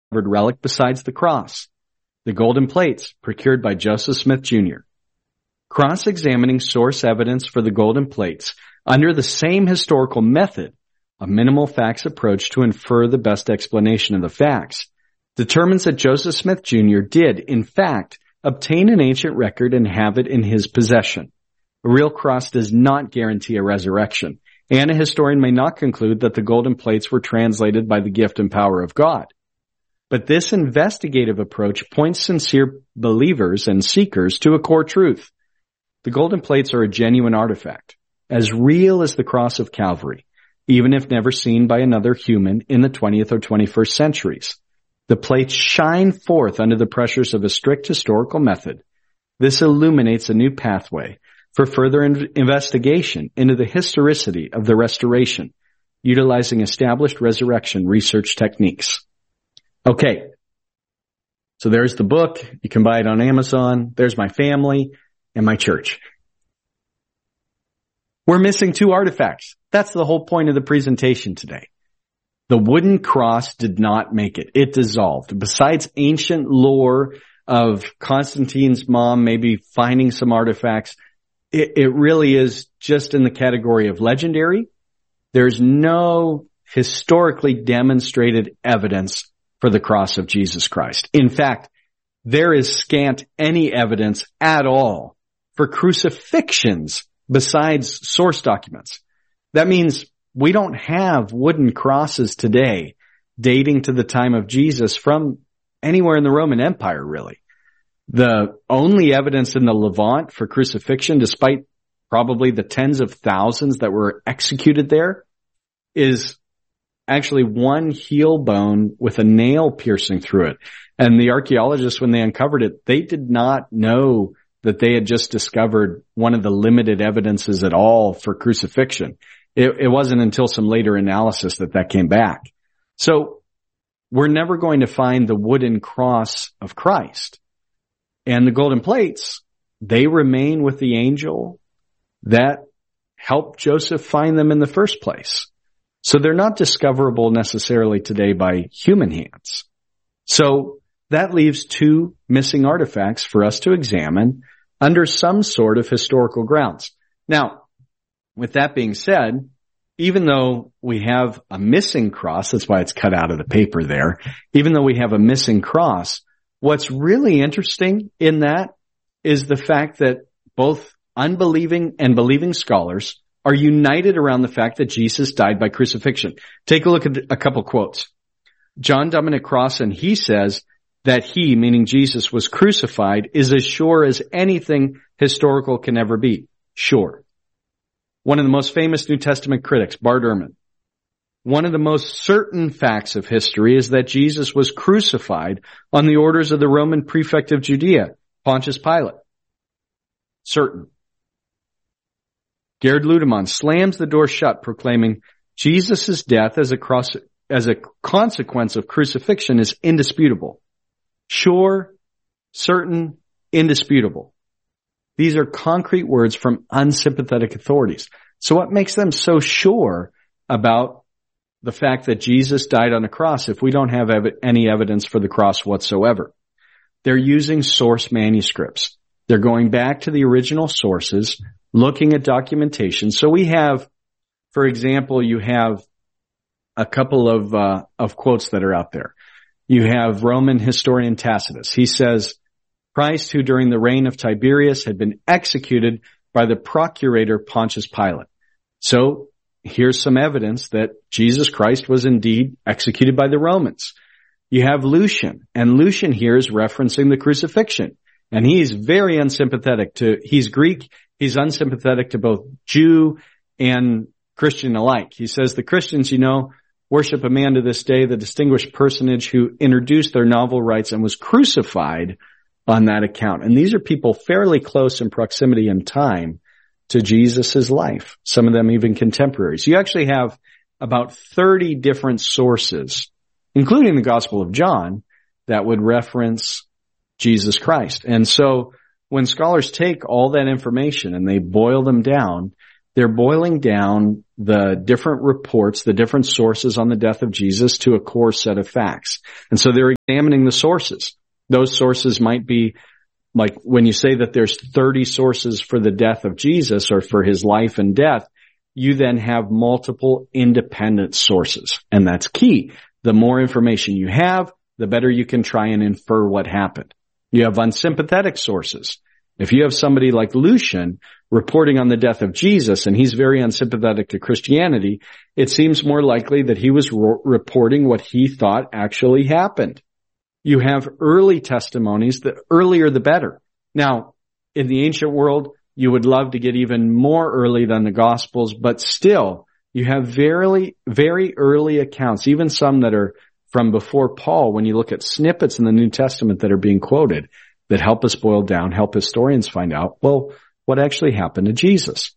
relic besides the cross, the golden plates procured by Joseph Smith Jr. Cross-examining source evidence for the golden plates under the same historical method, a minimal facts approach to infer the best explanation of the facts, determines that Joseph Smith Jr. did, in fact, obtain an ancient record and have it in his possession. A real cross does not guarantee a resurrection, and a historian may not conclude that the golden plates were translated by the gift and power of God. But this investigative approach points sincere believers and seekers to a core truth. The golden plates are a genuine artifact, as real as the cross of Calvary, even if never seen by another human in the 20th or 21st centuries. The plates shine forth under the pressures of a strict historical method. This illuminates a new pathway for further investigation into the historicity of the restoration, utilizing established resurrection research techniques. Okay, so there's the book. You can buy it on Amazon. There's my family and my church. We're missing two artifacts. That's the whole point of the presentation today. The wooden cross did not make it. It dissolved. Besides ancient lore of Constantine's mom maybe finding some artifacts, it really is just in the category of legendary. There's no historically demonstrated evidence for the cross of Jesus Christ. In fact, there is scant any evidence at all for crucifixions besides source documents. That means we don't have wooden crosses today dating to the time of Jesus from anywhere in the Roman Empire, really. The only evidence in the Levant for crucifixion, despite probably the tens of thousands that were executed there, is actually one heel bone with a nail piercing through it. And the archaeologists, when they uncovered it, they did not know that they had just discovered one of the limited evidences at all for crucifixion. It wasn't until some later analysis that came back. So we're never going to find the wooden cross of Christ. And the golden plates, they remain with the angel that helped Joseph find them in the first place. So they're not discoverable necessarily today by human hands. So that leaves two missing artifacts for us to examine under some sort of historical grounds. Now, with that being said, even though we have a missing cross, that's why it's cut out of the paper there, even though we have a missing cross, what's really interesting in that is the fact that both unbelieving and believing scholars are united around the fact that Jesus died by crucifixion. Take a look at a couple quotes. John Dominic Crossan, he says that he, meaning Jesus, was crucified is as sure as anything historical can ever be. Sure. One of the most famous New Testament critics, Bart Ehrman. One of the most certain facts of history is that Jesus was crucified on the orders of the Roman prefect of Judea, Pontius Pilate. Certain. Gerhard Ludemann slams the door shut, proclaiming Jesus' death as a consequence of crucifixion is indisputable. Sure, certain, indisputable. These are concrete words from unsympathetic authorities. So what makes them so sure about the fact that Jesus died on a cross if we don't have any evidence for the cross whatsoever? They're using source manuscripts. They're going back to the original sources, looking at documentation. So we have, for example, you have a couple of quotes that are out there. You have Roman historian Tacitus. He says, Christ, who during the reign of Tiberius had been executed by the procurator Pontius Pilate. So here's some evidence that Jesus Christ was indeed executed by the Romans. You have Lucian, and Lucian here is referencing the crucifixion. And he's very unsympathetic he's Greek, he's unsympathetic to both Jew and Christian alike. He says the Christians, worship a man to this day, the distinguished personage who introduced their novel rites and was crucified on that account. And these are people fairly close in proximity and time to Jesus' life, some of them even contemporaries. You actually have about 30 different sources, including the Gospel of John, that would reference Jesus Christ. And so when scholars take all that information and they boil them down, they're boiling down the different reports, the different sources on the death of Jesus to a core set of facts. And so they're examining the sources. Those sources might be like when you say that there's 30 sources for the death of Jesus or for his life and death, you then have multiple independent sources. And that's key. The more information you have, the better you can try and infer what happened. You have unsympathetic sources. If you have somebody like Lucian reporting on the death of Jesus and he's very unsympathetic to Christianity, it seems more likely that he was reporting what he thought actually happened. You have early testimonies. The earlier the better. Now, in the ancient world, you would love to get even more early than the Gospels, but still, you have very, very early accounts, even some that are from before Paul, when you look at snippets in the New Testament that are being quoted, that help us boil down, help historians find out, well, what actually happened to Jesus.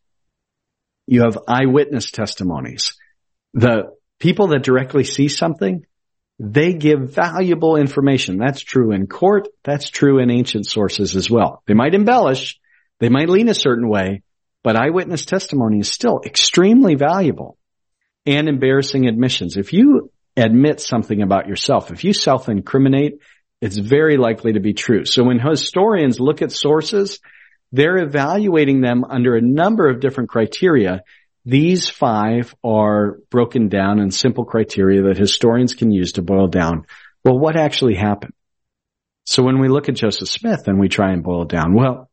You have eyewitness testimonies. The people that directly see something, they give valuable information. That's true in court. That's true in ancient sources as well. They might embellish, they might lean a certain way, but eyewitness testimony is still extremely valuable. And embarrassing admissions. If you admit something about yourself, if you self-incriminate, it's very likely to be true. So when historians look at sources, they're evaluating them under a number of different criteria. These 5 are broken down in simple criteria that historians can use to boil down, well, what actually happened? So when we look at Joseph Smith and we try and boil down, well,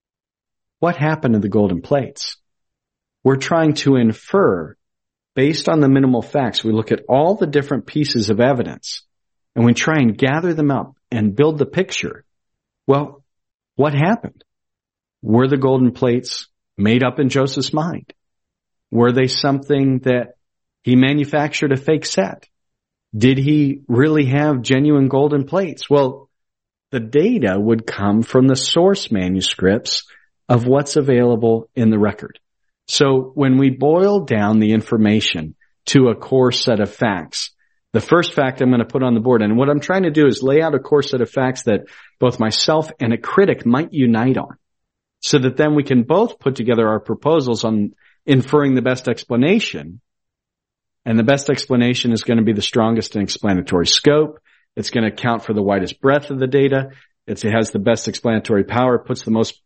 what happened to the golden plates? We're trying to infer, based on the minimal facts, we look at all the different pieces of evidence and we try and gather them up and build the picture. Well, what happened? Were the golden plates made up in Joseph's mind? Were they something that he manufactured a fake set? Did he really have genuine golden plates? Well, the data would come from the source manuscripts of what's available in the record. So when we boil down the information to a core set of facts, the first fact I'm going to put on the board, and what I'm trying to do is lay out a core set of facts that both myself and a critic might unite on, so that then we can both put together our proposals on inferring the best explanation. And the best explanation is going to be the strongest in explanatory scope. It's going to account for the widest breadth of the data. It has the best explanatory power, puts the most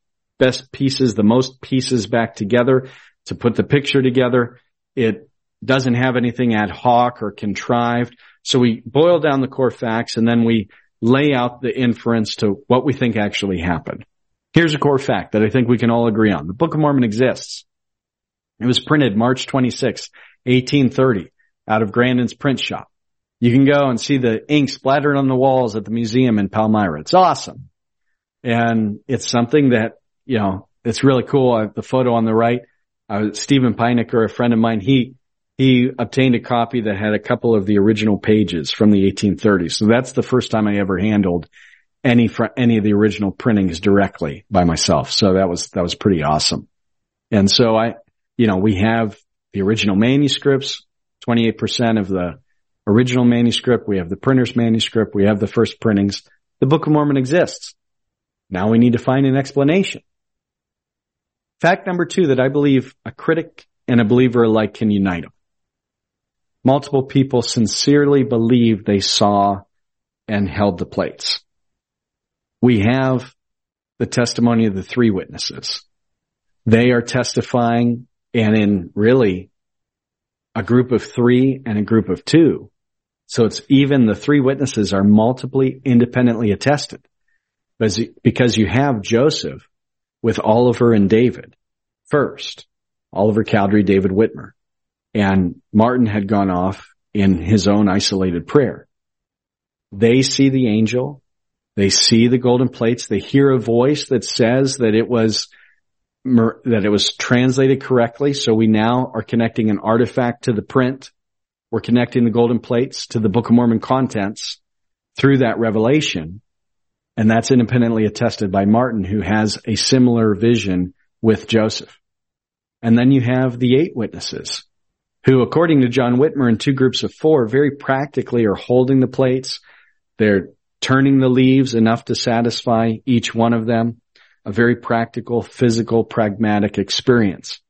pieces back together to put the picture together. It doesn't have anything ad hoc or contrived. So we boil down the core facts and then we lay out the inference to what we think actually happened. Here's a core fact that I think we can all agree on. The Book of Mormon exists. It was printed March 26, 1830 out of Grandin's print shop. You can go and see the ink splattered on the walls at the museum in Palmyra. It's awesome. And it's something that, it's really cool. The photo on the right, Stephen Peinecker, a friend of mine, he obtained a copy that had a couple of the original pages from the 1830s. So that's the first time I ever handled any of the original printings directly by myself. So that was pretty awesome. And so we have the original manuscripts, 28% of the original manuscript. We have the printer's manuscript. We have the first printings. The Book of Mormon exists. Now we need to find an explanation. Fact number 2 that I believe a critic and a believer alike can unite on. Multiple people sincerely believe they saw and held the plates. We have the testimony of the 3 witnesses. They are testifying, and in really a group of 3 and a group of 2. So it's even the 3 witnesses are multiply independently attested. Because you have Joseph with Oliver and David first. Oliver Cowdery, David Whitmer. And Martin had gone off in his own isolated prayer. They see the angel. They see the golden plates. They hear a voice that says that it was translated correctly. So we now are connecting an artifact to the print. We're connecting the golden plates to the Book of Mormon contents through that revelation. And that's independently attested by Martin, who has a similar vision with Joseph. And then you have the 8 witnesses who, according to John Whitmer, in 2 groups of 4, very practically are holding the plates. They're turning the leaves enough to satisfy each one of them. A very practical, physical, pragmatic experience.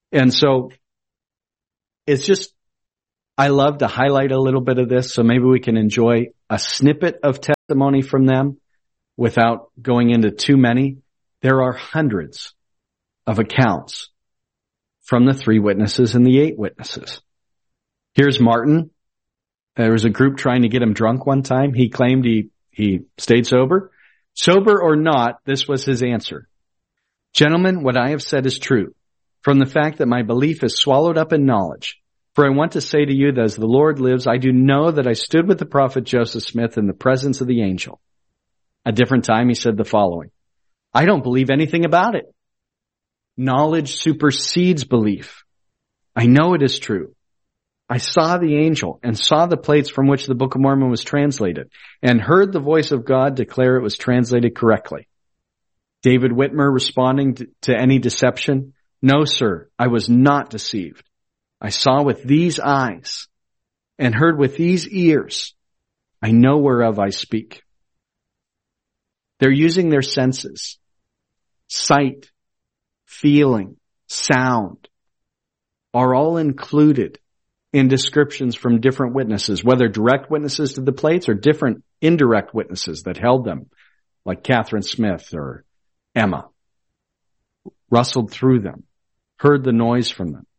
And so it's just, I love to highlight a little bit of this so maybe we can enjoy a snippet of testimony from them without going into too many. There are hundreds of accounts from the 3 witnesses and the 8 witnesses. Here's Martin. There was a group trying to get him drunk one time. He claimed he stayed sober. Sober or not, this was his answer. Gentlemen, what I have said is true, from the fact that my belief is swallowed up in knowledge. For I want to say to you that as the Lord lives, I do know that I stood with the prophet Joseph Smith in the presence of the angel. A different time he said the following. I don't believe anything about it. Knowledge supersedes belief. I know it is true. I saw the angel and saw the plates from which the Book of Mormon was translated and heard the voice of God declare it was translated correctly. David Whitmer responding to any deception. No, sir, I was not deceived. I saw with these eyes and heard with these ears. I know whereof I speak. They're using their senses. Sight, feeling, sound are all included in descriptions from different witnesses, whether direct witnesses to the plates or different indirect witnesses that held them, like Catherine Smith or Emma, rustled through them, heard the noise from them.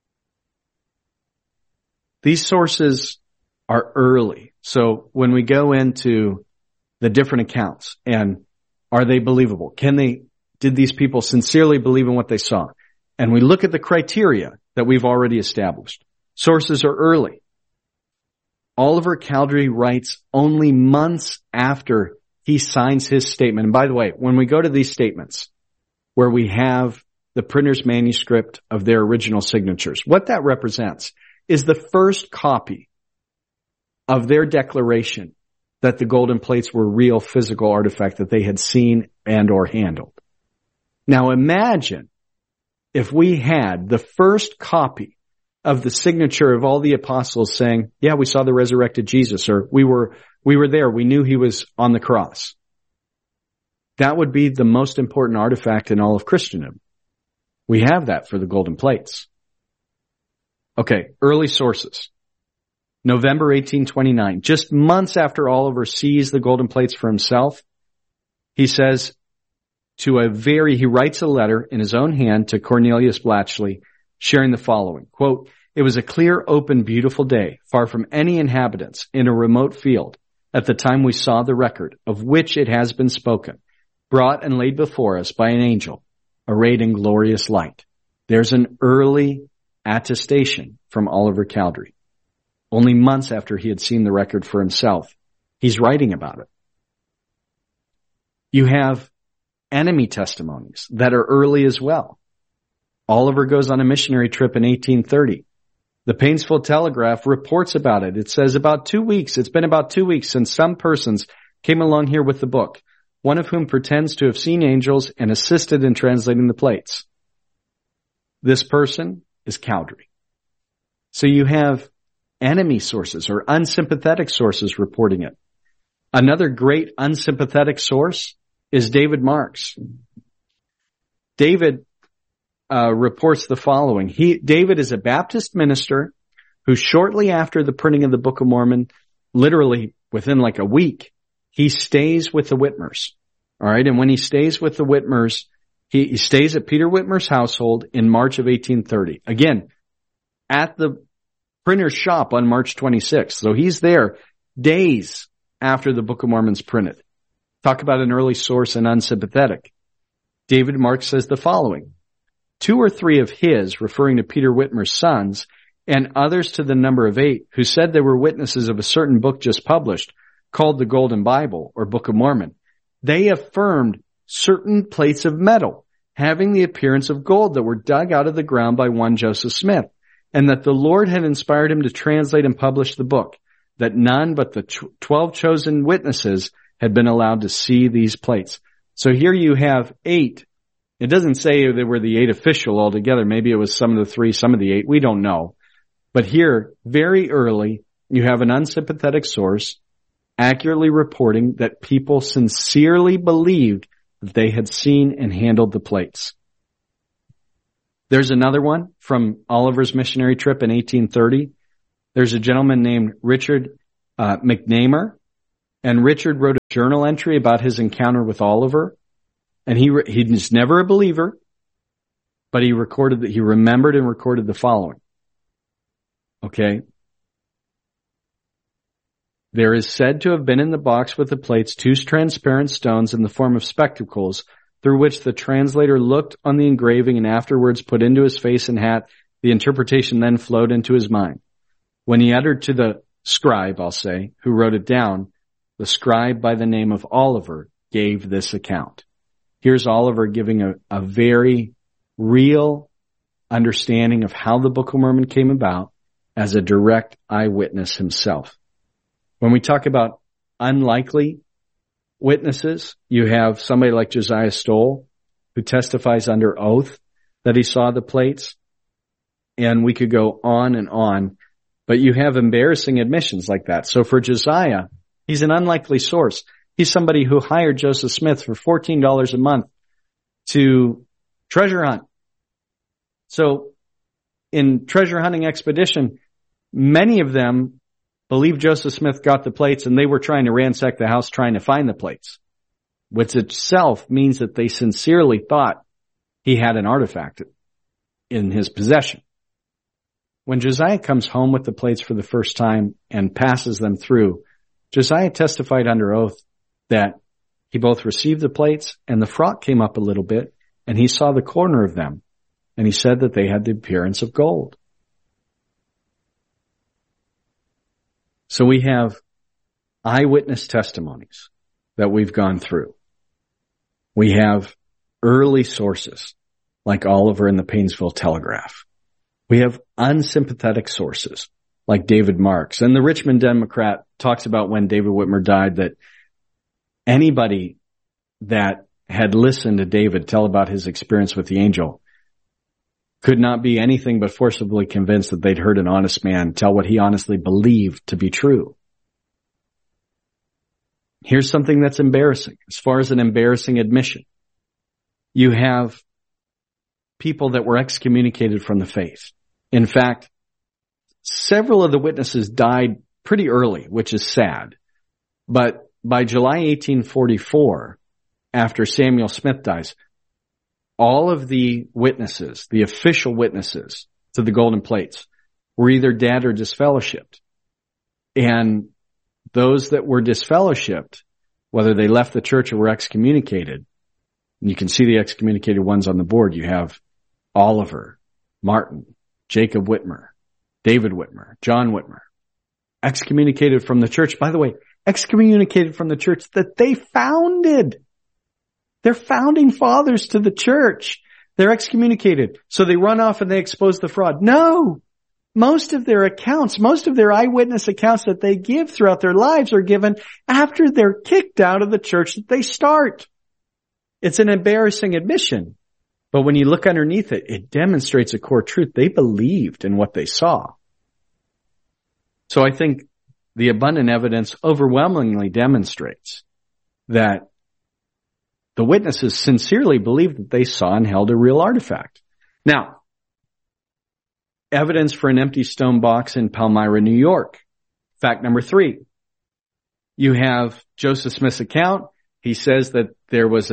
These sources are early. So when we go into the different accounts and are they believable? Did these people sincerely believe in what they saw? And we look at the criteria that we've already established. Sources are early. Oliver Cowdery writes only months after he signs his statement. And by the way, when we go to these statements where we have the printer's manuscript of their original signatures, what that represents is the first copy of their declaration that the golden plates were real physical artifact that they had seen and or handled. Now imagine if we had the first copy of the signature of all the apostles saying, yeah, we saw the resurrected Jesus, or we were there, we knew he was on the cross. That would be the most important artifact in all of Christendom. We have that for the golden plates. Okay, early sources. November 1829, just months after Oliver sees the golden plates for himself, he says he writes a letter in his own hand to Cornelius Blatchley, sharing the following, quote, it was a clear, open, beautiful day, far from any inhabitants, in a remote field, at the time we saw the record, of which it has been spoken, brought and laid before us by an angel, arrayed in glorious light. There's an early attestation from Oliver Cowdery. Only months after he had seen the record for himself, he's writing about it. You have enemy testimonies that are early as well. Oliver goes on a missionary trip in 1830. The Painesville Telegraph reports about it. It says it's been about 2 weeks since some persons came along here with the book, one of whom pretends to have seen angels and assisted in translating the plates. This person is Cowdery. So you have enemy sources or unsympathetic sources reporting it. Another great unsympathetic source is David Marks. David reports the following. David is a Baptist minister who shortly after the printing of the Book of Mormon, literally within like a week, he stays with the Whitmers. All right. And when he stays with the Whitmers, he stays at Peter Whitmer's household in March of 1830. Again, at the printer's shop on March 26th. So he's there days after the Book of Mormon's printed. Talk about an early source and unsympathetic. David Marks says the following. 2 or 3 of his, referring to Peter Whitmer's sons, and others to the number of 8, who said they were witnesses of a certain book just published, called the Golden Bible, or Book of Mormon. They affirmed certain plates of metal, having the appearance of gold, that were dug out of the ground by one Joseph Smith, and that the Lord had inspired him to translate and publish the book, that none but the 12 chosen witnesses had been allowed to see these plates. So here you have 8. It doesn't say they were the 8 official altogether. Maybe it was some of the 3, some of the 8. We don't know. But here, very early, you have an unsympathetic source accurately reporting that people sincerely believed that they had seen and handled the plates. There's another one from Oliver's missionary trip in 1830. There's a gentleman named Richard McNamar, and Richard wrote a journal entry about his encounter with Oliver. And he's never a believer, but he remembered and recorded the following. Okay. There is said to have been in the box with the plates 2 transparent stones in the form of spectacles, through which the translator looked on the engraving and afterwards put into his face and hat. The interpretation then flowed into his mind. When he uttered to the scribe, I'll say, who wrote it down, the scribe by the name of Oliver gave this account. Here's Oliver giving a very real understanding of how the Book of Mormon came about as a direct eyewitness himself. When we talk about unlikely witnesses, you have somebody like Josiah Stoll, who testifies under oath that he saw the plates. And we could go on and on, but you have embarrassing admissions like that. So for Josiah, he's an unlikely source. He's somebody who hired Joseph Smith for $14 a month to treasure hunt. So in treasure hunting expedition, many of them believe Joseph Smith got the plates and they were trying to ransack the house trying to find the plates, which itself means that they sincerely thought he had an artifact in his possession. When Josiah comes home with the plates for the first time and passes them through, Josiah testified under oath that he both received the plates and the frock came up a little bit and he saw the corner of them and he said that they had the appearance of gold. So we have eyewitness testimonies that we've gone through. We have early sources like Oliver and the Painesville Telegraph. We have unsympathetic sources like David Marks. And the Richmond Democrat talks about when David Whitmer died that anybody that had listened to David tell about his experience with the angel could not be anything but forcibly convinced that they'd heard an honest man tell what he honestly believed to be true. Here's something that's embarrassing. As far as an embarrassing admission, you have people that were excommunicated from the faith. In fact, several of the witnesses died pretty early, which is sad. But by July 1844, after Samuel Smith dies, all of the witnesses, the official witnesses to the golden plates, were either dead or disfellowshipped. And those that were disfellowshipped, whether they left the church or were excommunicated, and you can see the excommunicated ones on the board. You have Oliver, Martin, Jacob Whitmer, David Whitmer, John Whitmer, excommunicated from the church. By the way, excommunicated from the church that they founded. They're founding fathers to the church. They're excommunicated. So they run off and they expose the fraud. No! Most of their accounts, most of their eyewitness accounts that they give throughout their lives are given after they're kicked out of the church that they start. It's an embarrassing admission. But when you look underneath it, it demonstrates a core truth. They believed in what they saw. So I think the abundant evidence overwhelmingly demonstrates that the witnesses sincerely believed that they saw and held a real artifact. Now, evidence for an empty stone box in Palmyra, New York. Fact number 3. You have Joseph Smith's account. He says that there was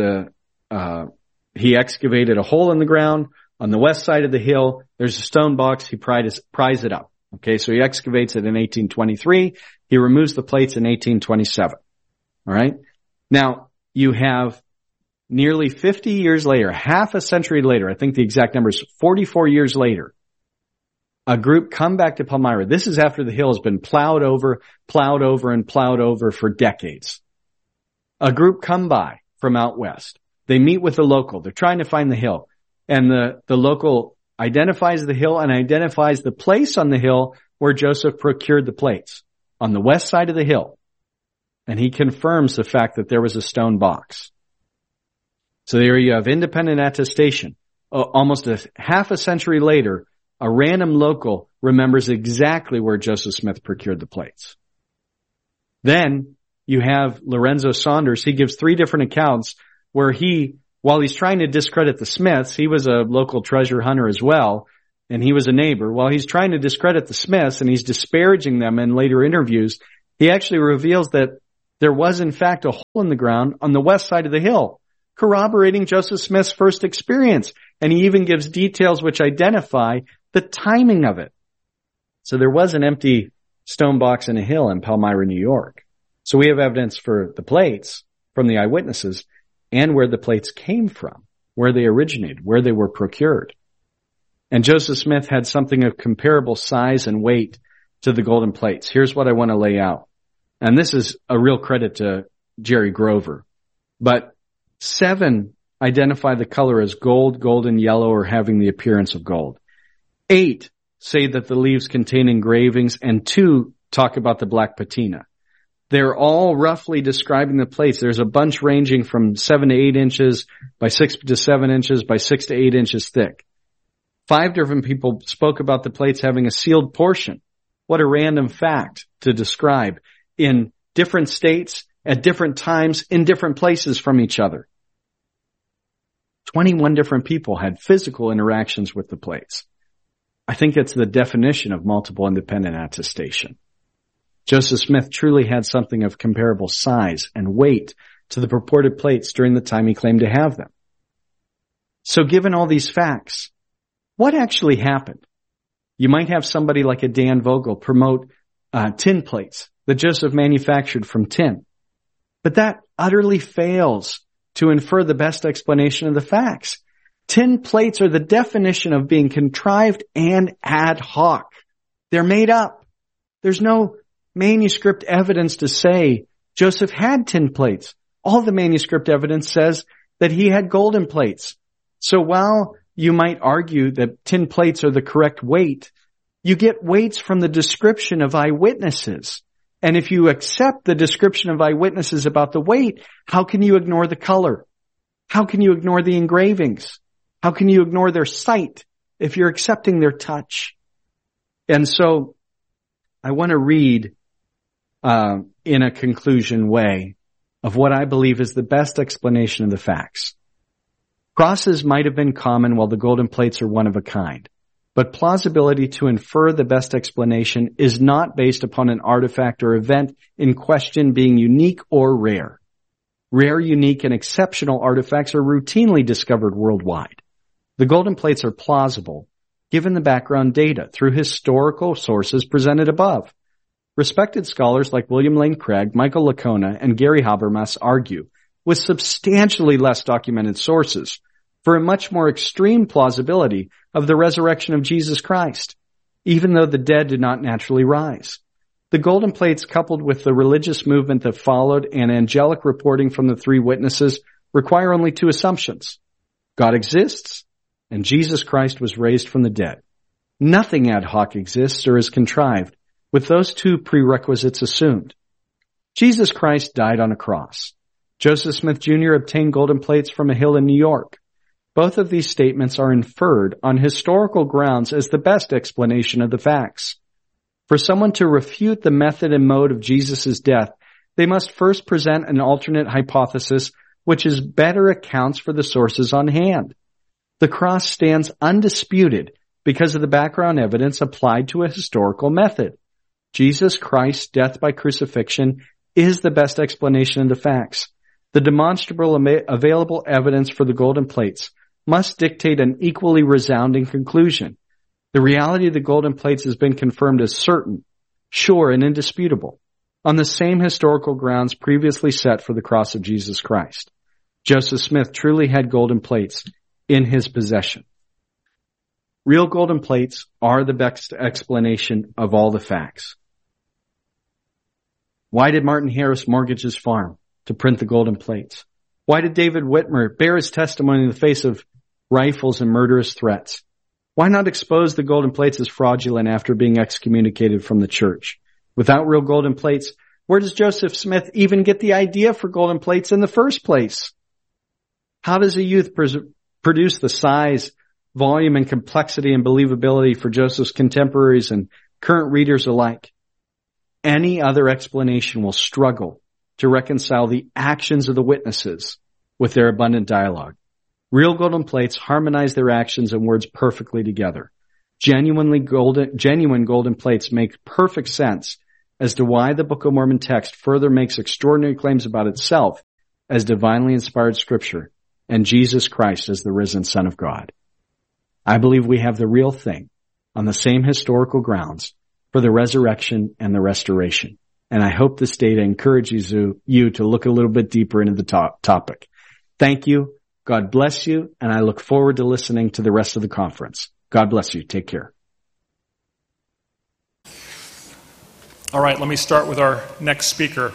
he excavated a hole in the ground on the west side of the hill. There's a stone box. He pries it up. Okay, so he excavates it in 1823. He removes the plates in 1827. All right. Now, you have nearly 50 years later, half a century later, I think the exact number is 44 years later, a group come back to Palmyra. This is after the hill has been plowed over, and plowed over for decades. A group come by from out west. They meet with the local. They're trying to find the hill. And the local identifies the hill and identifies the place on the hill where Joseph procured the plates, on the west side of the hill. And he confirms the fact that there was a stone box. So there you have independent attestation. Almost half a century later, a random local remembers exactly where Joseph Smith procured the plates. Then you have Lorenzo Saunders. He gives 3 different accounts where he while he's trying to discredit the Smiths, he was a local treasure hunter as well, and he was a neighbor. While he's trying to discredit the Smiths and he's disparaging them in later interviews, he actually reveals that there was in fact a hole in the ground on the west side of the hill, corroborating Joseph Smith's first experience. And he even gives details which identify the timing of it. So there was an empty stone box in a hill in Palmyra, New York. So we have evidence for the plates from the eyewitnesses and where the plates came from, where they originated, where they were procured. And Joseph Smith had something of comparable size and weight to the golden plates. Here's what I want to lay out. And this is a real credit to Jerry Grover. But 7 identify the color as gold, golden, yellow, or having the appearance of gold. 8 say that the leaves contain engravings, and 2 talk about the black patina. They're all roughly describing the plates. There's a bunch ranging from 7 to 8 inches by 6 to 7 inches by 6 to 8 inches thick. 5 different people spoke about the plates having a sealed portion. What a random fact to describe in different states, at different times, in different places from each other. 21 different people had physical interactions with the plates. I think it's the definition of multiple independent attestation. Joseph Smith truly had something of comparable size and weight to the purported plates during the time he claimed to have them. So given all these facts, what actually happened? You might have somebody like a Dan Vogel promote tin plates that Joseph manufactured from tin. But that utterly fails to infer the best explanation of the facts. Tin plates are the definition of being contrived and ad hoc. They're made up. There's no manuscript evidence to say Joseph had tin plates. All the manuscript evidence says that he had golden plates. So while you might argue that tin plates are the correct weight, you get weights from the description of eyewitnesses. And if you accept the description of eyewitnesses about the weight, how can you ignore the color? How can you ignore the engravings? How can you ignore their sight if you're accepting their touch? And so I want to read in a conclusion way of what I believe is the best explanation of the facts. Crosses might have been common while the golden plates are one of a kind. But plausibility to infer the best explanation is not based upon an artifact or event in question being unique or rare. Rare, unique, and exceptional artifacts are routinely discovered worldwide. The golden plates are plausible, given the background data through historical sources presented above. Respected scholars like William Lane Craig, Michael Licona, and Gary Habermas argue, with substantially less documented sources, for a much more extreme plausibility of the resurrection of Jesus Christ, even though the dead did not naturally rise. The golden plates, coupled with the religious movement that followed and angelic reporting from the 3 witnesses, require only 2 assumptions. God exists, and Jesus Christ was raised from the dead. Nothing ad hoc exists or is contrived, with those 2 prerequisites assumed. Jesus Christ died on a cross. Joseph Smith Jr. obtained golden plates from a hill in New York. Both of these statements are inferred on historical grounds as the best explanation of the facts. For someone to refute the method and mode of Jesus' death, they must first present an alternate hypothesis which is better accounts for the sources on hand. The cross stands undisputed because of the background evidence applied to a historical method. Jesus Christ's death by crucifixion is the best explanation of the facts. The demonstrable available evidence for the golden plates must dictate an equally resounding conclusion. The reality of the golden plates has been confirmed as certain, sure, and indisputable on the same historical grounds previously set for the cross of Jesus Christ. Joseph Smith truly had golden plates in his possession. Real golden plates are the best explanation of all the facts. Why did Martin Harris mortgage his farm to print the golden plates? Why did David Whitmer bear his testimony in the face of rifles and murderous threats? Why not expose the golden plates as fraudulent after being excommunicated from the church? Without real golden plates, where does Joseph Smith even get the idea for golden plates in the first place? How does a youth produce the size, volume, and complexity and believability for Joseph's contemporaries and current readers alike? Any other explanation will struggle to reconcile the actions of the witnesses with their abundant dialogue. Real golden plates harmonize their actions and words perfectly together. Genuine golden plates make perfect sense as to why the Book of Mormon text further makes extraordinary claims about itself as divinely inspired scripture and Jesus Christ as the risen Son of God. I believe we have the real thing on the same historical grounds for the resurrection and the restoration. And I hope this data encourages you to look a little bit deeper into the topic. Thank you. God bless you. And I look forward to listening to the rest of the conference. God bless you. Take care. All right, let me start with our next speaker.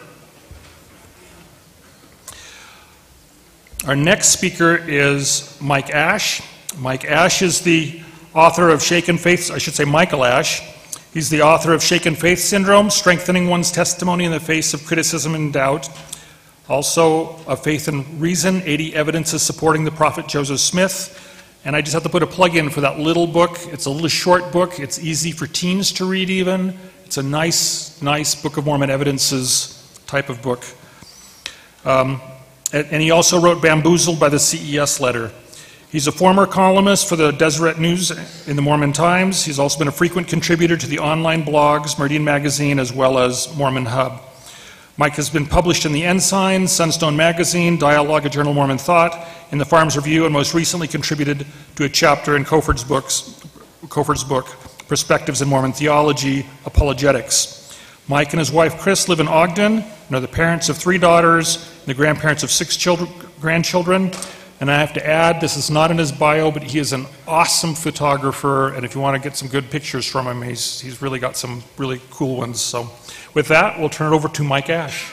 Our next speaker is Mike Ash. Mike Ash is the author of Shaken Faith, I should say Michael Ash. He's the author of Shaken Faith Syndrome, Strengthening One's Testimony in the Face of Criticism and Doubt. Also, of Faith and Reason, 80 Evidences Supporting the Prophet Joseph Smith. And I just have to put a plug in for that little book. It's a little short book. It's easy for teens to read even. It's a nice Book of Mormon Evidences type of book. And he also wrote Bamboozled by the CES Letter. He's a former columnist for the Deseret News in the Mormon Times. He's also been a frequent contributor to the online blogs, Meridian Magazine, as well as Mormon Hub. Mike has been published in the Ensign, Sunstone Magazine, Dialogue, A Journal of Mormon Thought, in the Farms Review, and most recently contributed to a chapter in Coford's book, Perspectives in Mormon Theology, Apologetics. Mike and his wife, Chris, live in Ogden and are the parents of 3 daughters and the grandparents of 6 grandchildren. And I have to add, this is not in his bio, but he is an awesome photographer, and if you want to get some good pictures from him, he's really got some really cool ones. So with that, we'll turn it over to Mike Ash.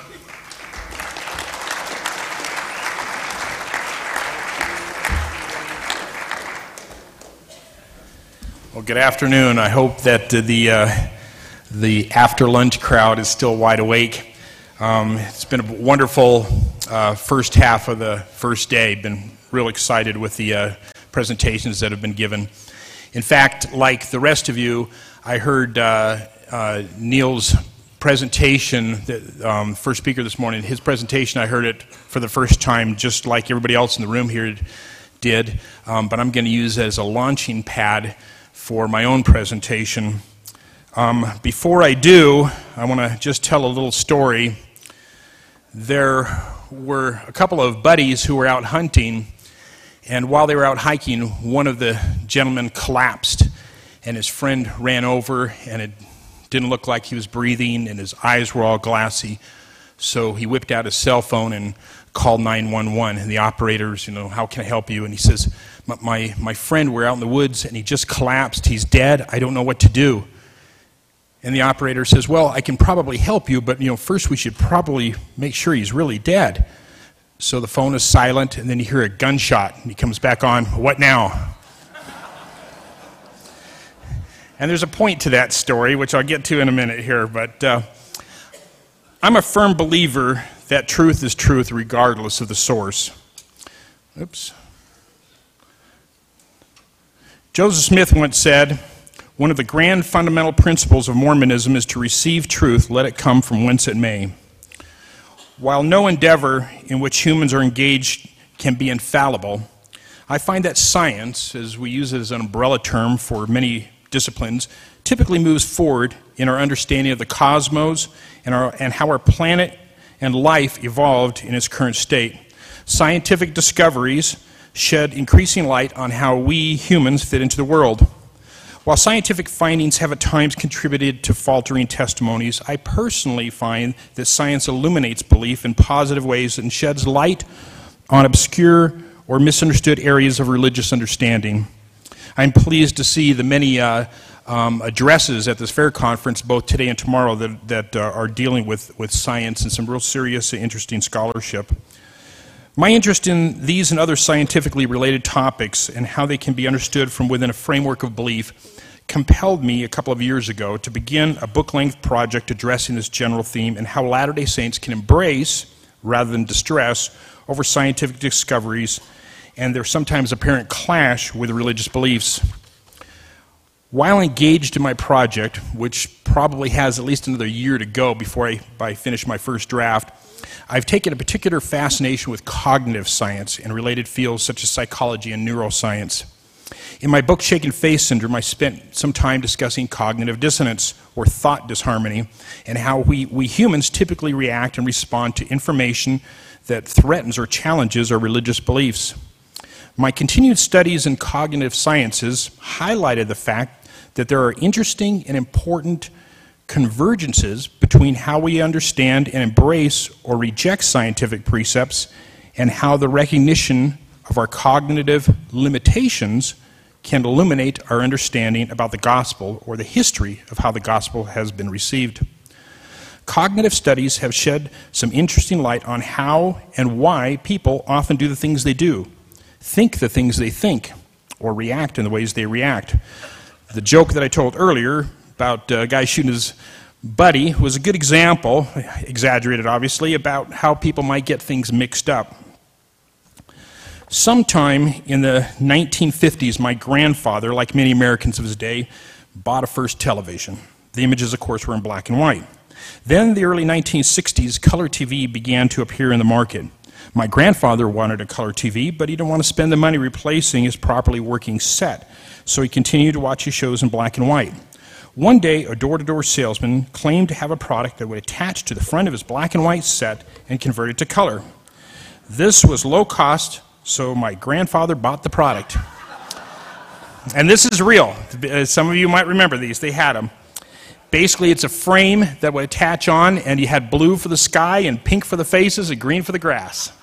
Well, good afternoon. I hope that the after lunch crowd is still wide awake. It's been a wonderful first half of the first day. Been real excited with the presentations that have been given. In fact, like the rest of you, I heard Neil's presentation, the first speaker this morning, his presentation, I heard it for the first time just like everybody else in the room here did, but I'm going to use it as a launching pad for my own presentation. Before I do, I want to just tell a little story. There were a couple of buddies who were out hunting, and while they were out hiking, one of the gentlemen collapsed, and his friend ran over, and it didn't look like he was breathing, and his eyes were all glassy. So he whipped out his cell phone and called 911, and the operators, how can I help you? And he says, my friend, we're out in the woods, and he just collapsed. He's dead. I don't know what to do. And the operator says, well, I can probably help you, but first we should probably make sure he's really dead. So the phone is silent, and then you hear a gunshot, and he comes back on, what now? And there's a point to that story, which I'll get to in a minute here, but I'm a firm believer that truth is truth regardless of the source. Oops. Joseph Smith once said, one of the grand fundamental principles of Mormonism is to receive truth, let it come from whence it may. While no endeavor in which humans are engaged can be infallible, I find that science, as we use it as an umbrella term for many disciplines, typically moves forward in our understanding of the cosmos and how our planet and life evolved in its current state. Scientific discoveries shed increasing light on how we humans fit into the world. While scientific findings have at times contributed to faltering testimonies, I personally find that science illuminates belief in positive ways and sheds light on obscure or misunderstood areas of religious understanding. I'm pleased to see the many addresses at this fair conference, both today and tomorrow, that are dealing with science and some real serious and interesting scholarship. My interest in these and other scientifically related topics and how they can be understood from within a framework of belief compelled me a couple of years ago to begin a book-length project addressing this general theme and how Latter-day Saints can embrace, rather than distress, over scientific discoveries and their sometimes apparent clash with religious beliefs. While engaged in my project, which probably has at least another year to go before I finish my first draft, I've taken a particular fascination with cognitive science and related fields such as psychology and neuroscience. In my book, Shaken Face Syndrome, I spent some time discussing cognitive dissonance, or thought disharmony, and how we humans typically react and respond to information that threatens or challenges our religious beliefs. My continued studies in cognitive sciences highlighted the fact that there are interesting and important convergences between how we understand and embrace or reject scientific precepts and how the recognition of our cognitive limitations can illuminate our understanding about the gospel or the history of how the gospel has been received. Cognitive studies have shed some interesting light on how and why people often do the things they do, think the things they think, or react in the ways they react. The joke that I told earlier about a guy shooting his buddy was a good example, exaggerated obviously, about how people might get things mixed up. Sometime in the 1950s, my grandfather, like many Americans of his day, bought a first television. The images, of course, were in black and white. Then, in the early 1960s, color TV began to appear in the market. My grandfather wanted a color TV, but he didn't want to spend the money replacing his properly working set, so he continued to watch his shows in black and white. One day, a door-to-door salesman claimed to have a product that would attach to the front of his black and white set and convert it to color. This was low cost, so my grandfather bought the product. And this is real. Some of you might remember these. They had them. Basically, it's a frame that would attach on, and you had blue for the sky and pink for the faces and green for the grass.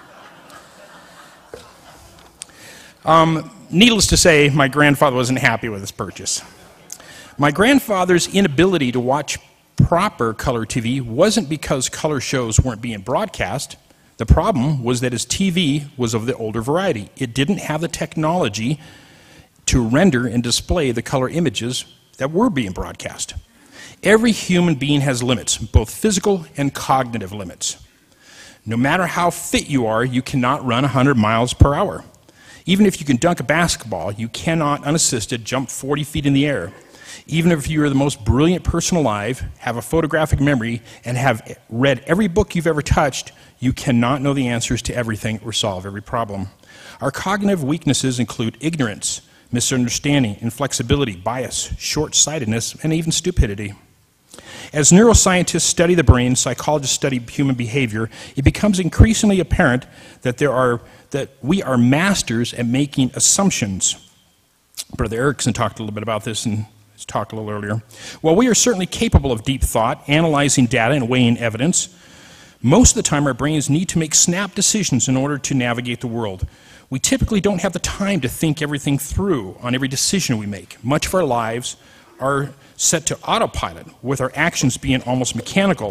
Needless to say, my grandfather wasn't happy with this purchase. My grandfather's inability to watch proper color TV wasn't because color shows weren't being broadcast. The problem was that his TV was of the older variety. It didn't have the technology to render and display the color images that were being broadcast. Every human being has limits, both physical and cognitive limits. No matter how fit you are, you cannot run 100 miles per hour. Even if you can dunk a basketball, you cannot, unassisted, jump 40 feet in the air. Even if you are the most brilliant person alive, have a photographic memory, and have read every book you've ever touched, you cannot know the answers to everything or solve every problem. Our cognitive weaknesses include ignorance, misunderstanding, inflexibility, bias, short-sightedness, and even stupidity. As neuroscientists study the brain, psychologists study human behavior, it becomes increasingly apparent that we are masters at making assumptions. Brother Erickson talked a little bit about this in his talk a little earlier. While we are certainly capable of deep thought, analyzing data, and weighing evidence, most of the time our brains need to make snap decisions in order to navigate the world. We typically don't have the time to think everything through on every decision we make. Much of our lives are set to autopilot, with our actions being almost mechanical.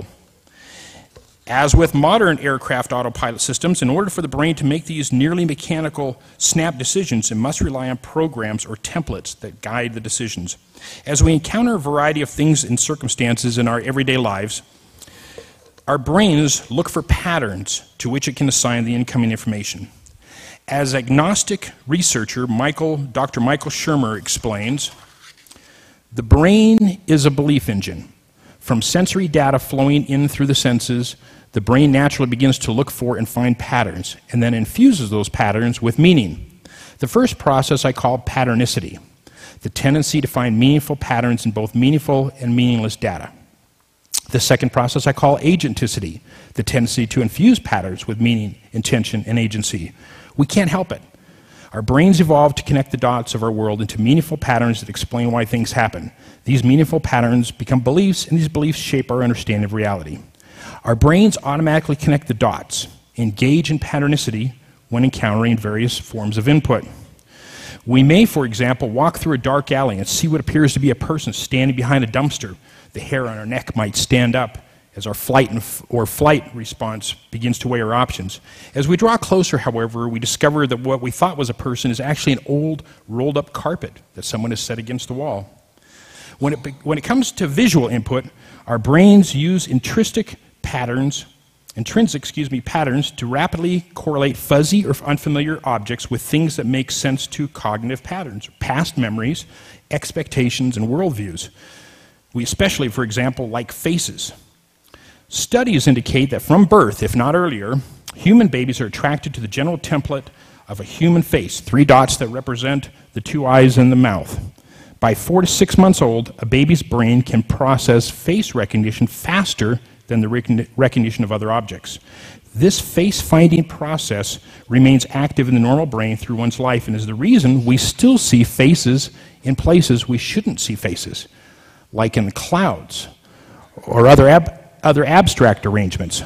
As with modern aircraft autopilot systems, in order for the brain to make these nearly mechanical snap decisions, it must rely on programs or templates that guide the decisions. As we encounter a variety of things and circumstances in our everyday lives, our brains look for patterns to which it can assign the incoming information. As agnostic researcher Dr. Michael Shermer explains, the brain is a belief engine. From sensory data flowing in through the senses, the brain naturally begins to look for and find patterns, and then infuses those patterns with meaning. The first process I call patternicity, the tendency to find meaningful patterns in both meaningful and meaningless data. The second process I call agenticity, the tendency to infuse patterns with meaning, intention, and agency. We can't help it. Our brains evolved to connect the dots of our world into meaningful patterns that explain why things happen. These meaningful patterns become beliefs, and these beliefs shape our understanding of reality. Our brains automatically connect the dots, engage in patternicity when encountering various forms of input. We may, for example, walk through a dark alley and see what appears to be a person standing behind a dumpster. The hair on our neck might stand up as our flight response begins to weigh our options. As we draw closer, however, we discover that what we thought was a person is actually an old, rolled-up carpet that someone has set against the wall. When it comes to visual input, our brains use intrinsic patterns to rapidly correlate fuzzy or unfamiliar objects with things that make sense to cognitive patterns, past memories, expectations, and worldviews. We especially, for example, like faces. Studies indicate that from birth, if not earlier, human babies are attracted to the general template of a human face, 3 dots that represent the 2 eyes and the mouth. By 4 to 6 months old, a baby's brain can process face recognition faster than the recognition of other objects. This face-finding process remains active in the normal brain through one's life and is the reason we still see faces in places we shouldn't see faces, like in the clouds or other abstract arrangements.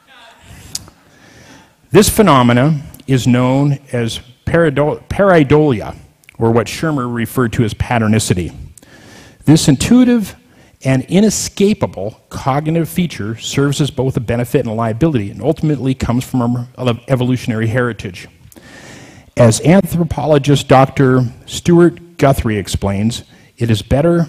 This phenomena is known as pareidolia, or what Schirmer referred to as patternicity. This intuitive and inescapable cognitive feature serves as both a benefit and a liability, and ultimately comes from our evolutionary heritage. As anthropologist Dr. Stuart Guthrie explains, it is better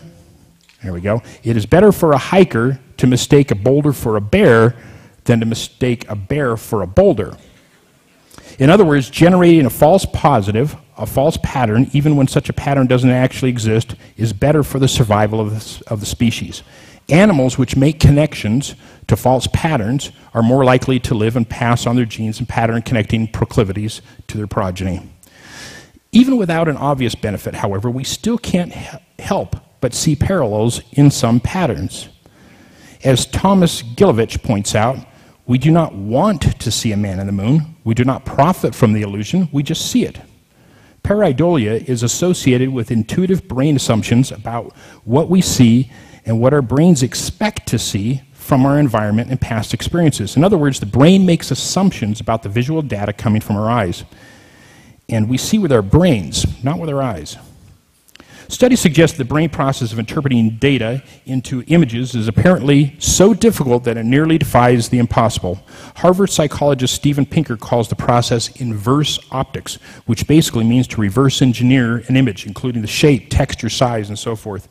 for a hiker to mistake a boulder for a bear than to mistake a bear for a boulder. In other words, generating a false positive, a false pattern, even when such a pattern doesn't actually exist, is better for the survival of the species. Animals which make connections to false patterns are more likely to live and pass on their genes and pattern connecting proclivities to their progeny. Even without an obvious benefit, however, we still can't help but see parallels in some patterns. As Thomas Gilovich points out, we do not want to see a man in the moon. We do not profit from the illusion. We just see it. Pareidolia is associated with intuitive brain assumptions about what we see and what our brains expect to see from our environment and past experiences. In other words, the brain makes assumptions about the visual data coming from our eyes. And we see with our brains, not with our eyes. Studies suggest the brain process of interpreting data into images is apparently so difficult that it nearly defies the impossible. Harvard psychologist Steven Pinker calls the process inverse optics, which basically means to reverse engineer an image, including the shape, texture, size, and so forth.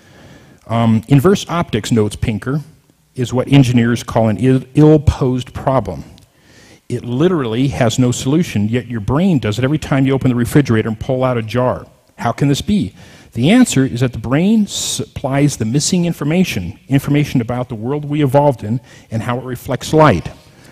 Inverse optics, notes Pinker, is what engineers call an ill-posed problem. It literally has no solution, yet your brain does it every time you open the refrigerator and pull out a jar. How can this be? The answer is that the brain supplies the missing information about the world we evolved in and how it reflects light.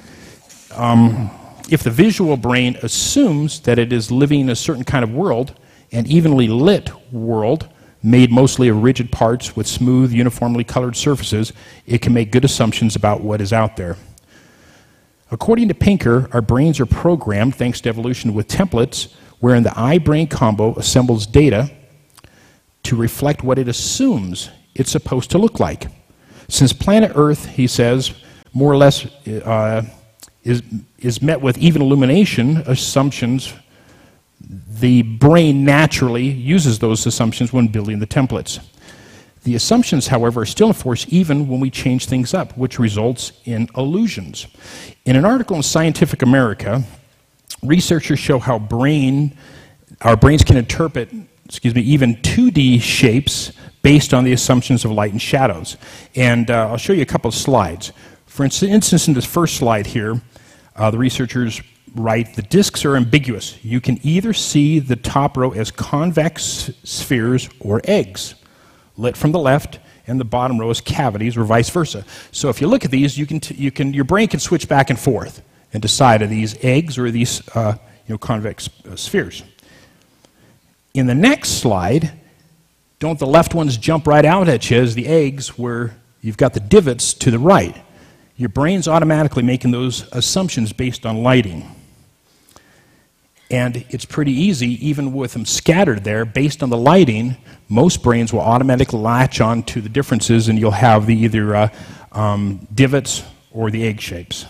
If the visual brain assumes that it is living in a certain kind of world, an evenly lit world made mostly of rigid parts with smooth, uniformly colored surfaces, it can make good assumptions about what is out there. According to Pinker, our brains are programmed, thanks to evolution, with templates wherein the eye-brain combo assembles data to reflect what it assumes it's supposed to look like. Since planet Earth, he says, more or less is met with even illumination assumptions, the brain naturally uses those assumptions when building the templates. The assumptions, however, are still in force even when we change things up, which results in illusions. In an article in Scientific America, researchers show how our brains can interpret even 2D shapes based on the assumptions of light and shadows. And I'll show you a couple of slides. For instance, in this first slide here, the researchers write, the disks are ambiguous. You can either see the top row as convex spheres or eggs, lit from the left, and the bottom row as cavities, or vice versa. So if you look at these, your brain can switch back and forth and decide, are these eggs or are these convex spheres? In the next slide, don't the left ones jump right out at you as the eggs where you've got the divots to the right? Your brain's automatically making those assumptions based on lighting. And it's pretty easy, even with them scattered there, based on the lighting, most brains will automatically latch on to the differences and you'll have the either divots or the egg shapes.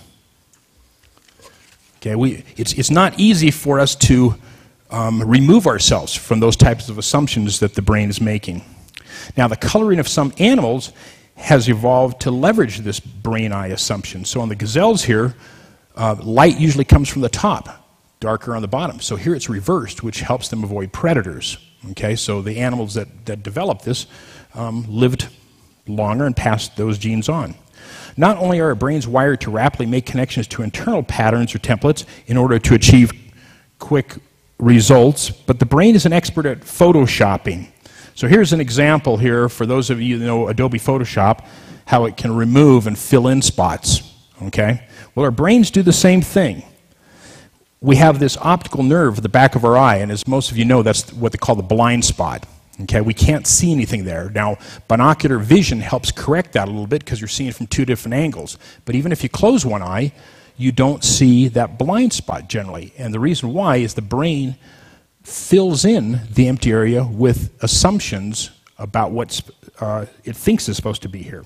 Okay, it's not easy for us to remove ourselves from those types of assumptions that the brain is making. Now, the coloring of some animals has evolved to leverage this brain-eye assumption. So on the gazelles here, light usually comes from the top, darker on the bottom. So here it's reversed, which helps them avoid predators. Okay, so the animals that developed this lived longer and passed those genes on. Not only are our brains wired to rapidly make connections to internal patterns or templates in order to achieve quick results, but the brain is an expert at photoshopping. So here's an example here for those of you who know Adobe Photoshop, how it can remove and fill in spots, okay? Well, our brains do the same thing. We have this optical nerve at the back of our eye, and as most of you know, that's what they call the blind spot. Okay, we can't see anything there. Now, binocular vision helps correct that a little bit because you're seeing it from two different angles. But even if you close one eye, you don't see that blind spot generally. And the reason why is the brain fills in the empty area with assumptions about what it thinks is supposed to be here.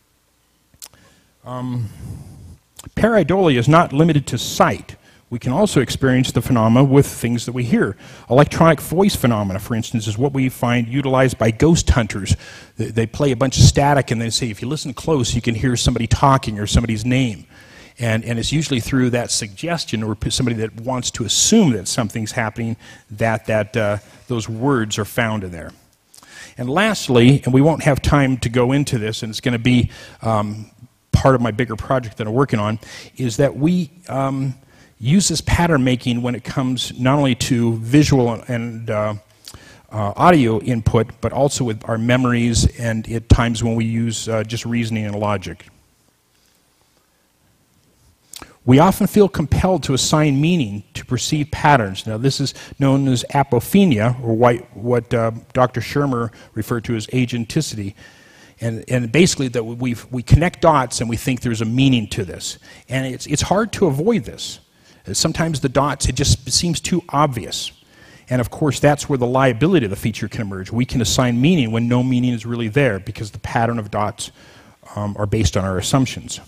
Pareidolia is not limited to sight. We can also experience the phenomena with things that we hear. Electronic voice phenomena, for instance, is what we find utilized by ghost hunters. They play a bunch of static and they say, if you listen close, you can hear somebody talking or somebody's name. And it's usually through that suggestion or somebody that wants to assume that something's happening that those words are found in there. And lastly, and we won't have time to go into this, and it's going to be part of my bigger project that I'm working on, is that we use this pattern making when it comes not only to visual and audio input, but also with our memories and at times when we use just reasoning and logic. We often feel compelled to assign meaning to perceived patterns. Now, this is known as apophenia, or what Dr. Shermer referred to as agenticity. And basically, that we connect dots and we think there's a meaning to this. And it's hard to avoid this. Sometimes the dots, it just seems too obvious. And of course, that's where the liability of the feature can emerge. We can assign meaning when no meaning is really there because the pattern of dots are based on our assumptions.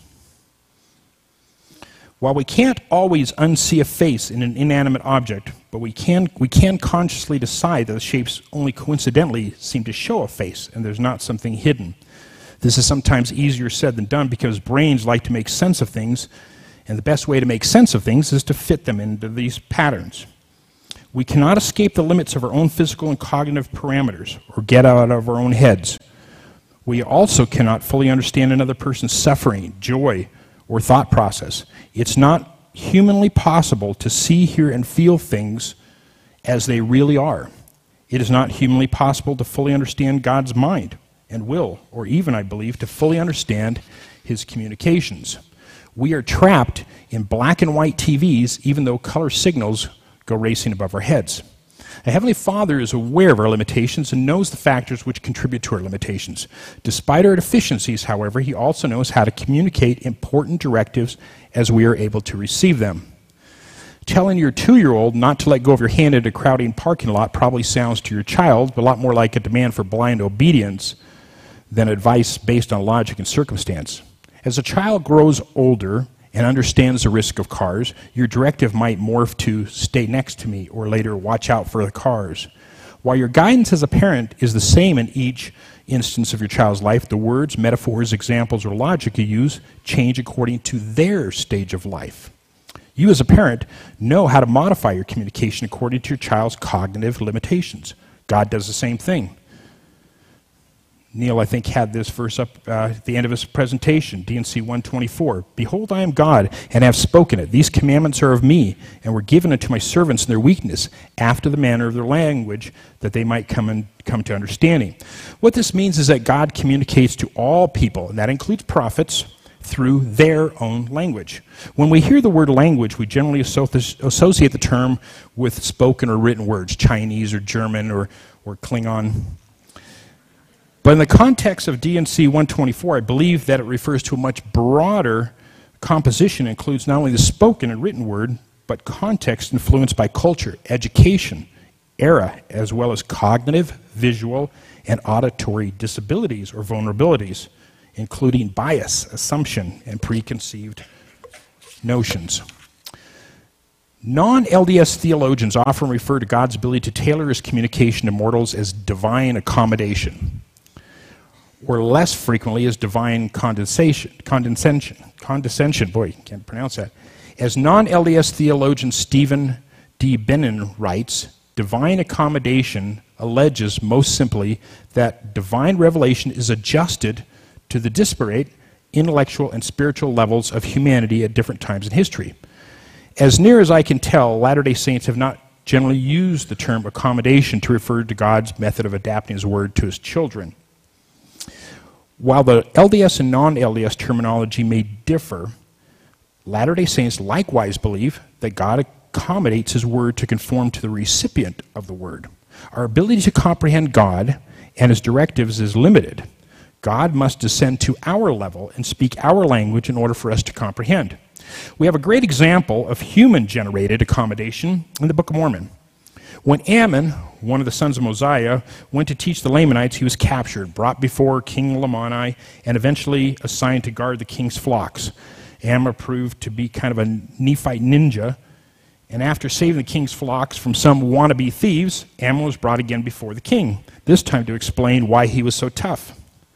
While we can't always unsee a face in an inanimate object, but we can consciously decide that the shapes only coincidentally seem to show a face and there's not something hidden. This is sometimes easier said than done because brains like to make sense of things, and the best way to make sense of things is to fit them into these patterns. We cannot escape the limits of our own physical and cognitive parameters or get out of our own heads. We also cannot fully understand another person's suffering, joy, or thought process. It's not humanly possible to see, hear, and feel things as they really are. It is not humanly possible to fully understand God's mind and will, or even, I believe, to fully understand His communications. We are trapped in black and white TVs, even though color signals go racing above our heads. A Heavenly Father is aware of our limitations and knows the factors which contribute to our limitations. Despite our deficiencies, however, He also knows how to communicate important directives as we are able to receive them. Telling your 2-year-old not to let go of your hand in a crowded parking lot probably sounds to your child a lot more like a demand for blind obedience than advice based on logic and circumstance. As a child grows older and understands the risk of cars, your directive might morph to stay next to me or later watch out for the cars. While your guidance as a parent is the same in each instance of your child's life, the words, metaphors, examples, or logic you use change according to their stage of life. You as a parent know how to modify your communication according to your child's cognitive limitations. God does the same thing. Neil, I think, had this verse up at the end of his presentation, D&C 124. Behold, I am God, and have spoken it. These commandments are of me, and were given unto my servants in their weakness, after the manner of their language, that they might come to understanding. What this means is that God communicates to all people, and that includes prophets, through their own language. When we hear the word language, we generally associate the term with spoken or written words, Chinese or German or Klingon. But in the context of D&C 124, I believe that it refers to a much broader composition, includes not only the spoken and written word, but context influenced by culture, education, era, as well as cognitive, visual, and auditory disabilities or vulnerabilities, including bias, assumption, and preconceived notions. Non-LDS theologians often refer to God's ability to tailor His communication to mortals as divine accommodation, or less frequently as divine condescension, boy, can't pronounce that. As non-LDS theologian Stephen D. Bennon writes, divine accommodation alleges most simply that divine revelation is adjusted to the disparate intellectual and spiritual levels of humanity at different times in history. As near as I can tell, Latter-day Saints have not generally used the term accommodation to refer to God's method of adapting His word to His children. While the LDS and non-LDS terminology may differ, Latter-day Saints likewise believe that God accommodates his word to conform to the recipient of the word. Our ability to comprehend God and his directives is limited. God must descend to our level and speak our language in order for us to comprehend. We have a great example of human-generated accommodation in the Book of Mormon. When Ammon, one of the sons of Mosiah, went to teach the Lamanites, he was captured, brought before King Lamoni, and eventually assigned to guard the king's flocks. Ammon proved to be kind of a Nephite ninja, and after saving the king's flocks from some wannabe thieves, Ammon was brought again before the king, this time to explain why he was so tough.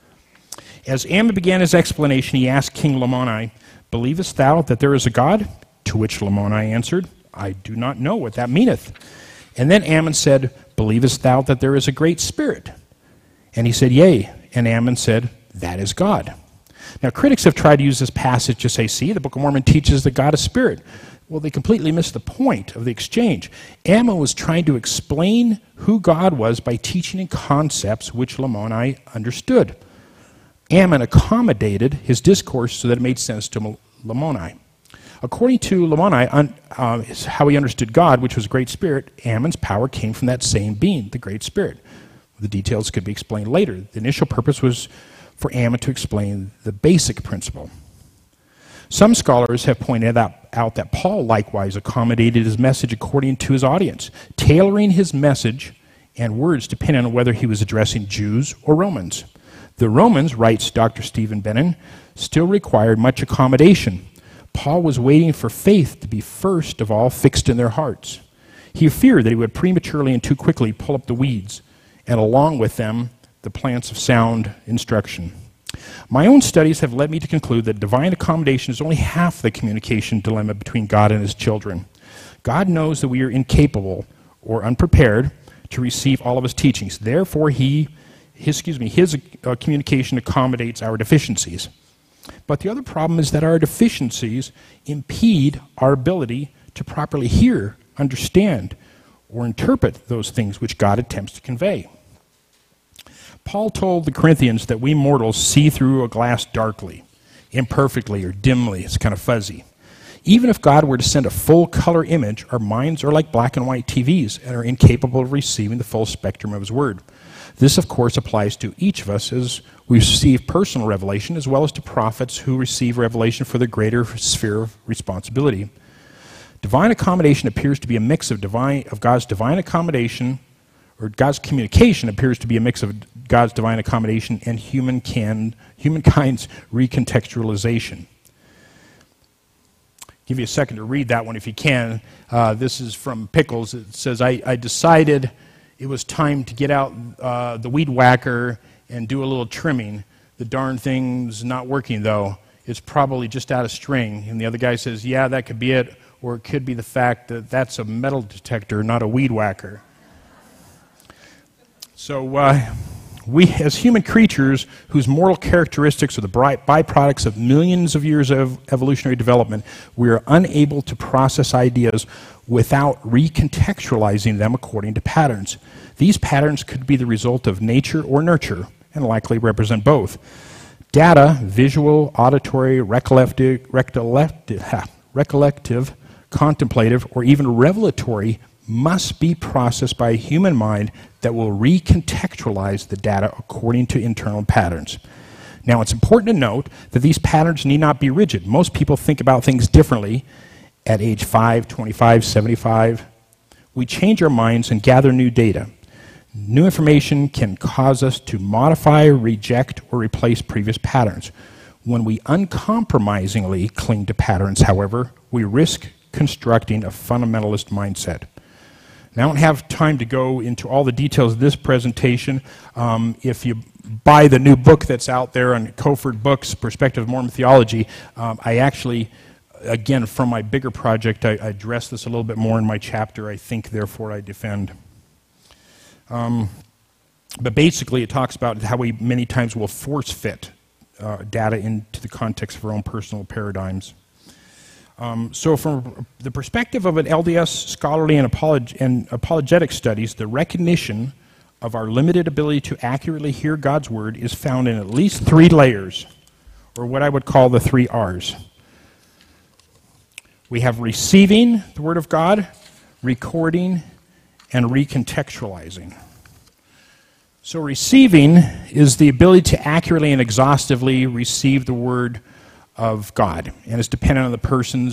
As Ammon began his explanation, he asked King Lamoni, "Believest thou that there is a God?" To which Lamoni answered, "I do not know what that meaneth." And then Ammon said, "Believest thou that there is a great spirit?" And he said, "Yea." And Ammon said, "That is God." Now, critics have tried to use this passage to say, see, the Book of Mormon teaches that God is spirit. Well, they completely missed the point of the exchange. Ammon was trying to explain who God was by teaching in concepts which Lamoni understood. Ammon accommodated his discourse so that it made sense to Lamoni. According to Lamoni, how he understood God, which was a great spirit, Ammon's power came from that same being, the great spirit. The details could be explained later. The initial purpose was for Ammon to explain the basic principle. Some scholars have pointed out that Paul likewise accommodated his message according to his audience, tailoring his message and words depending on whether he was addressing Jews or Romans. The Romans, writes Dr. Stephen Bennon, still required much accommodation. Paul was waiting for faith to be first of all fixed in their hearts. He feared that he would prematurely and too quickly pull up the weeds, and along with them, the plants of sound instruction. My own studies have led me to conclude that divine accommodation is only half the communication dilemma between God and his children. God knows that we are incapable or unprepared to receive all of his teachings. Therefore, his communication accommodates our deficiencies. But the other problem is that our deficiencies impede our ability to properly hear, understand, or interpret those things which God attempts to convey. Paul told the Corinthians that we mortals see through a glass darkly, imperfectly, or dimly. It's kind of fuzzy. Even if God were to send a full-color image, our minds are like black and white TVs and are incapable of receiving the full spectrum of his word. This, of course, applies to each of us as we receive personal revelation, as well as to prophets who receive revelation for their greater sphere of responsibility. Divine accommodation appears to be a mix of God's divine accommodation, or God's communication appears to be a mix of God's divine accommodation and humankind's recontextualization. Give you a second to read that one if you can. This is from Pickles. It says, I decided it was time to get out the weed whacker and do a little trimming. The darn thing's not working, though. It's probably just out of string. And the other guy says, yeah, that could be it. Or it could be the fact that that's a metal detector, not a weed whacker. So we, as human creatures whose moral characteristics are the byproducts of millions of years of evolutionary development, we are unable to process ideas without recontextualizing them according to patterns. These patterns could be the result of nature or nurture, and likely represent both. Data, visual, auditory, recollective, contemplative, or even revelatory, must be processed by a human mind that will recontextualize the data according to internal patterns. Now, it's important to note that these patterns need not be rigid. Most people think about things differently at age 5, 25, 75. We change our minds and gather new data. New information can cause us to modify, reject, or replace previous patterns. When we uncompromisingly cling to patterns, however, we risk constructing a fundamentalist mindset. Now, I don't have time to go into all the details of this presentation. If you buy the new book that's out there on Coford Books, Perspective of Mormon Theology, I actually, again, from my bigger project, I address this a little bit more in my chapter, I Think, Therefore I Defend. But basically, it talks about how we many times will force fit data into the context of our own personal paradigms. So from the perspective of an LDS scholarly and apologetic studies, the recognition of our limited ability to accurately hear God's word is found in at least 3 layers, or what I would call the 3 R's. We have receiving the word of God, recording, and recontextualizing. So receiving is the ability to accurately and exhaustively receive the word of God, and it's dependent on the person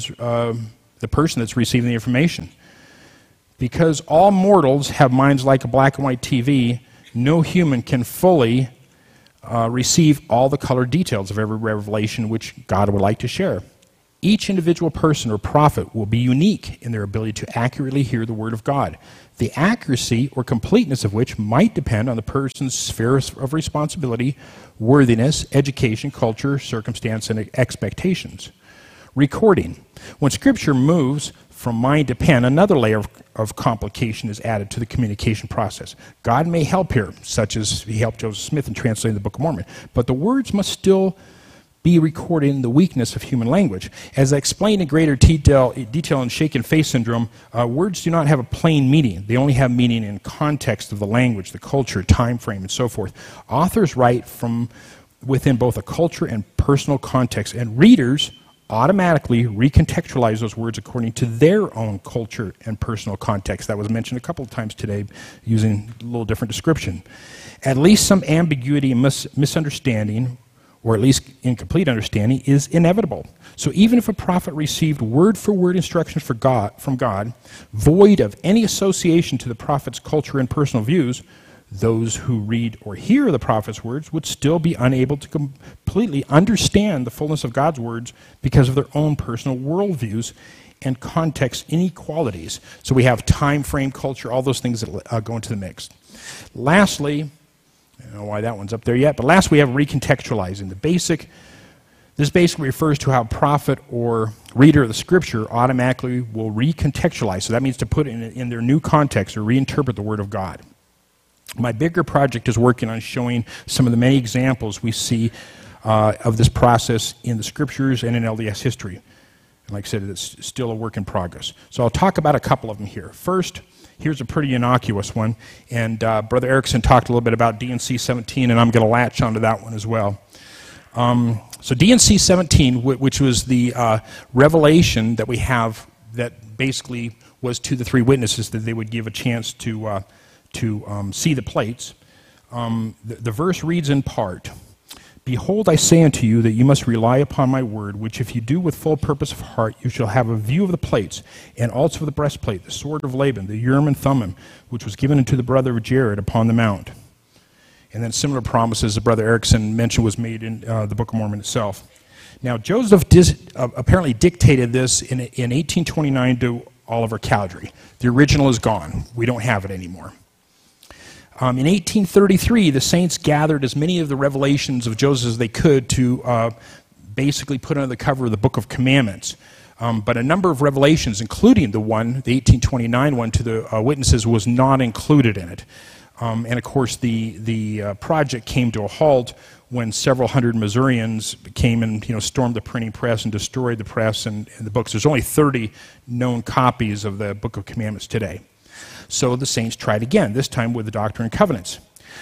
that's receiving the information. Because all mortals have minds like a black and white TV, no human can fully receive all the colored details of every revelation which God would like to share. Each individual person or prophet will be unique in their ability to accurately hear the word of God, the accuracy or completeness of which might depend on the person's sphere of responsibility, worthiness, education, culture, circumstance, and expectations. Recording. When Scripture moves from mind to pen, another layer of complication is added to the communication process. God may help here, such as he helped Joseph Smith in translating the Book of Mormon, but the words must still be recording the weakness of human language. As I explained in greater detail in Shaken Face Syndrome, words do not have a plain meaning. They only have meaning in context of the language, the culture, time frame, and so forth. Authors write from within both a culture and personal context, and readers automatically recontextualize those words according to their own culture and personal context. That was mentioned a couple of times today using a little different description. At least some ambiguity and misunderstanding, or at least incomplete understanding, is inevitable. So even if a prophet received word-for-word instructions from God, void of any association to the prophet's culture and personal views, those who read or hear the prophet's words would still be unable to completely understand the fullness of God's words because of their own personal worldviews and context inequalities. So we have time frame, culture, all those things that go into the mix. Lastly, I don't know why that one's up there yet, but last we have recontextualizing. This basically refers to how a prophet or reader of the Scripture automatically will recontextualize. So that means to put it in their new context or reinterpret the Word of God. My bigger project is working on showing some of the many examples we see of this process in the Scriptures and in LDS history. And like I said, it's still a work in progress. So I'll talk about a couple of them here. First, here's a pretty innocuous one, and Brother Erickson talked a little bit about D&C 17, and I'm going to latch onto that one as well. So D&C 17, which was the revelation that we have that basically was to the 3 witnesses that they would give a chance to see the plates. The verse reads in part, "Behold, I say unto you that you must rely upon my word, which if you do with full purpose of heart, you shall have a view of the plates, and also of the breastplate, the sword of Laban, the Urim and Thummim, which was given unto the brother of Jared upon the mount." And then similar promises that Brother Erickson mentioned was made in the Book of Mormon itself. Now, Joseph apparently dictated this in 1829 to Oliver Cowdery. The original is gone. We don't have it anymore. In 1833, the saints gathered as many of the revelations of Joseph as they could to basically put under the cover of the Book of Commandments. But a number of revelations, including the 1829 one to the witnesses, was not included in it. And of course, the project came to a halt when several hundred Missourians came and stormed the printing press and destroyed the press and the books. There's only 30 known copies of the Book of Commandments today. So the saints tried again, this time with the Doctrine and Covenants.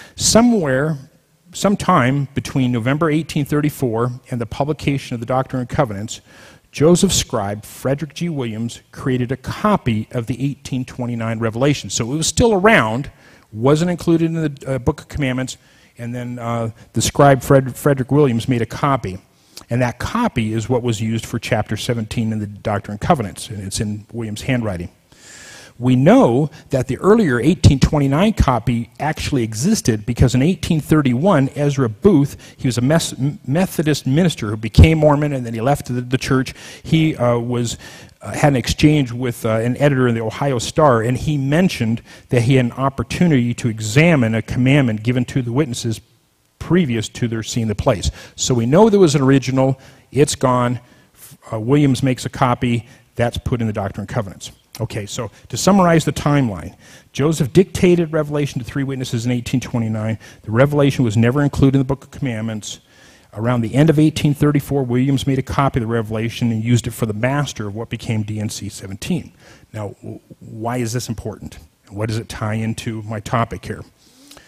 Sometime between November 1834 and the publication of the Doctrine and Covenants, Joseph scribe Frederick G. Williams created a copy of the 1829 Revelation. So it was still around, wasn't included in the Book of Commandments, and then the scribe Frederick Williams made a copy. And that copy is what was used for chapter 17 in the Doctrine and Covenants, and it's in Williams' handwriting. We know that the earlier 1829 copy actually existed because in 1831, Ezra Booth, he was a Methodist minister who became Mormon and then he left the church. He had an exchange with an editor in the Ohio Star, and he mentioned that he had an opportunity to examine a commandment given to the witnesses previous to their seeing the place. So we know there was an original, it's gone, Williams makes a copy, that's put in the Doctrine and Covenants. Okay, so to summarize the timeline, Joseph dictated Revelation to 3 witnesses in 1829. The revelation was never included in the Book of Commandments. Around the end of 1834, Williams made a copy of the Revelation and used it for the master of what became D&C 17. Now, why is this important? What does it tie into my topic here?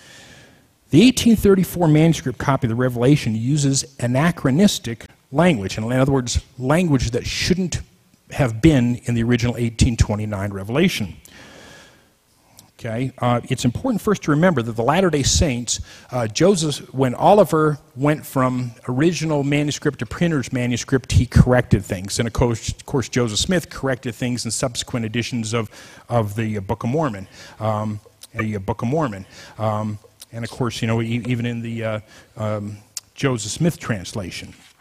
The 1834 manuscript copy of the Revelation uses anachronistic language, in other words, language that shouldn't have been in the original 1829 Revelation. Okay, it's important first to remember that the Latter-day Saints, when Oliver went from original manuscript to printer's manuscript, he corrected things. And of course Joseph Smith corrected things in subsequent editions of the Book of Mormon. And of course, even in the Joseph Smith translation.